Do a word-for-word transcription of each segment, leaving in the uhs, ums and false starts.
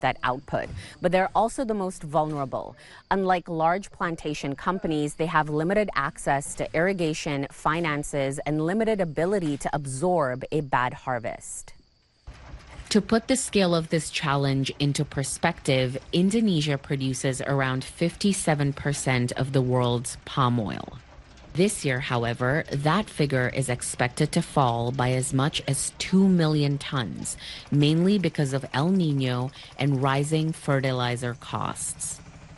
that output, but they're also the most vulnerable. Unlike large plantation companies, they have limited access to irrigation, finances, and limited ability to absorb a bad harvest. To put the scale of this challenge into perspective, Indonesia produces around fifty-seven percent of the world's palm oil. This year, however, that figure is expected to fall by as much as two million tons, mainly because of El Nino and rising fertilizer costs.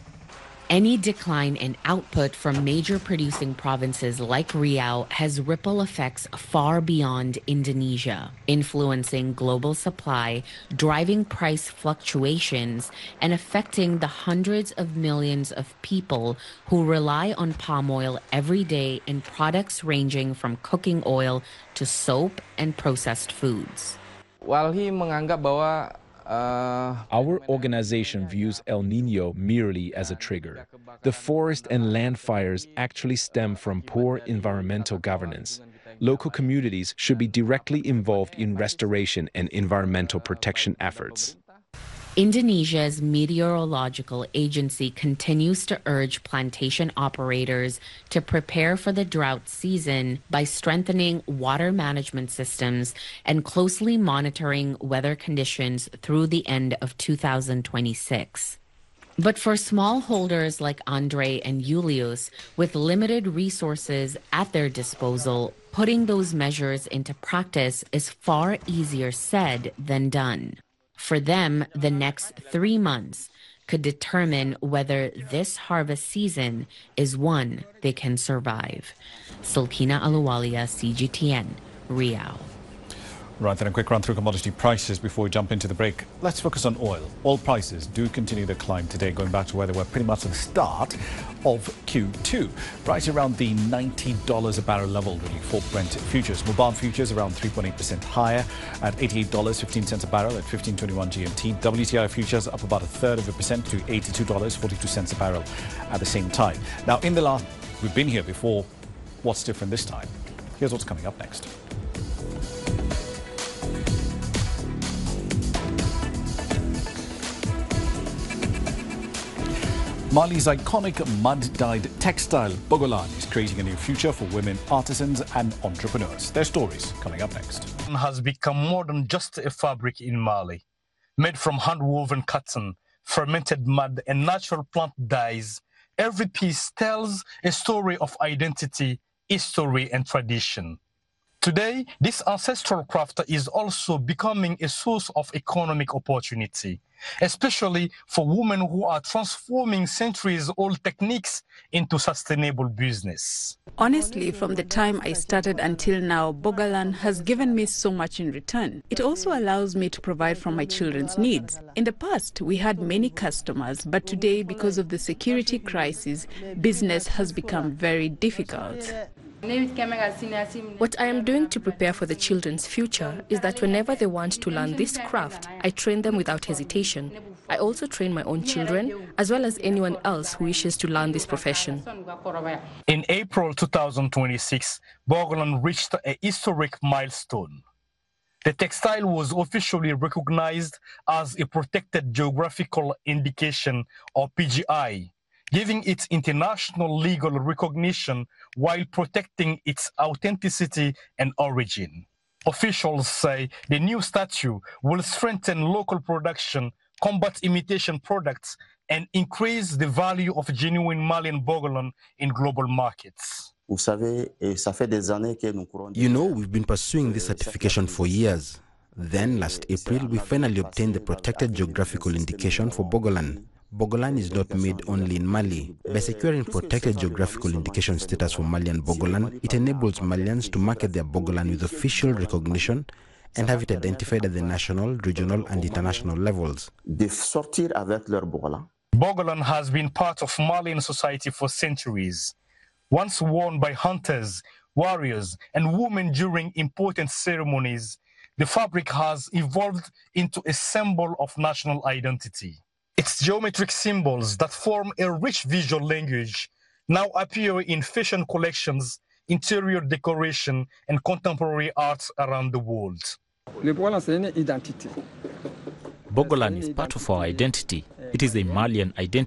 Any decline in output from major producing provinces like Riau has ripple effects far beyond Indonesia, influencing global supply, driving price fluctuations, and affecting the hundreds of millions of people who rely on palm oil every day in products ranging from cooking oil to soap and processed foods. Walhi menganggap bahwa Our organization views El Nino merely as a trigger. The forest and land fires actually stem from poor environmental governance. Local communities should be directly involved in restoration and environmental protection efforts. Indonesia's meteorological agency continues to urge plantation operators to prepare for the drought season by strengthening water management systems and closely monitoring weather conditions through the end of two thousand twenty-six. But for smallholders like Andre and Julius, with limited resources at their disposal, putting those measures into practice is far easier said than done. For them, the next three months could determine whether this harvest season is one they can survive. Sulkina Aluwalia, C G T N, Riau. Right, then a quick run through commodity prices before we jump into the break. Let's focus on oil. Oil prices do continue to climb today, going back to where they were pretty much at the start of Q two. Right around the ninety dollars a barrel level, really, for Brent futures. Mubad futures around three point eight percent higher at eighty-eight dollars and fifteen cents a barrel at fifteen twenty-one G M T. W T I futures up about a third of a percent to eighty-two dollars and forty-two cents a barrel at the same time. Now, in the last, we've been here before. What's different this time? Here's what's coming up next. Mali's iconic mud-dyed textile, Bogolan, is creating a new future for women artisans and entrepreneurs. Their stories coming up next. Has become more than just a fabric in Mali. Made from hand-woven cotton, fermented mud, and natural plant dyes, every piece tells a story of identity, history, and tradition. Today, this ancestral craft is also becoming a source of economic opportunity, especially for women who are transforming centuries-old techniques into sustainable business. Honestly, from the time I started until now, Bogolan has given me so much in return. It also allows me to provide for my children's needs. In the past, we had many customers, but today, because of the security crisis, business has become very difficult. What I am doing to prepare for the children's future is that whenever they want to learn this craft, I train them without hesitation. I also train my own children, as well as anyone else who wishes to learn this profession. In April two thousand twenty-six, Bogolan reached a historic milestone. The textile was officially recognized as a protected geographical indication, or P G I, giving it international legal recognition while protecting its authenticity and origin. Officials say the new statute will strengthen local production, combat imitation products, and increase the value of genuine Malian Bogolan in global markets. You know, we've been pursuing this certification for years. Then, last April, we finally obtained the protected geographical indication for Bogolan. Bogolan is not made only in Mali. By securing protected geographical indication status for Malian Bogolan, it enables Malians to market their Bogolan with official recognition and have it identified at the national, regional, and international levels. Bogolan has been part of Malian society for centuries. Once worn by hunters, warriors, and women during important ceremonies, the fabric has evolved into a symbol of national identity. Its geometric symbols that form a rich visual language now appear in fashion collections, interior decoration, and contemporary arts around the world. Bogolan is part of our identity. It is a Malian identity.